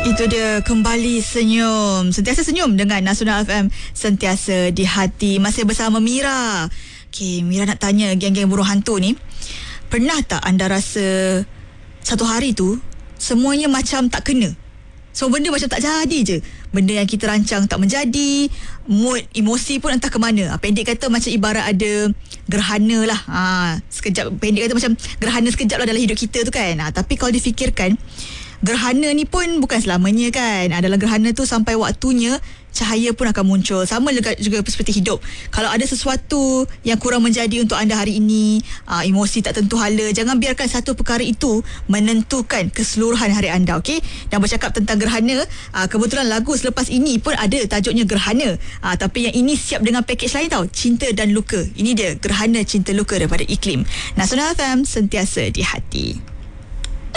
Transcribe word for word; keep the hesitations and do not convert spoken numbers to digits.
Itu dia, kembali senyum. Sentiasa senyum dengan Nasional F M, sentiasa di hati. Masih bersama Mira. Okay, Mira nak tanya geng-geng burung hantu ni, pernah tak anda rasa satu hari tu semuanya macam tak kena? So benda macam tak jadi je. Benda yang kita rancang tak menjadi, mood, emosi pun entah ke mana. Pendek kata macam ibarat ada gerhana lah. Ha, sekejap, pendek kata macam gerhana sekejap lah dalam hidup kita tu kan. Ha, tapi kalau difikirkan, gerhana ni pun bukan selamanya kan. Adalah gerhana tu sampai waktunya cahaya pun akan muncul. Sama juga, juga seperti hidup. Kalau ada sesuatu yang kurang menjadi untuk anda hari ini, aa, emosi tak tentu hala, jangan biarkan satu perkara itu menentukan keseluruhan hari anda, okey? Dan bercakap tentang gerhana, aa, kebetulan lagu selepas ini pun ada tajuknya Gerhana. Aa, tapi yang ini siap dengan pakej lain tau, Cinta dan Luka. Ini dia, Gerhana Cinta Luka daripada Iklim. Nasional F M, sentiasa di hati.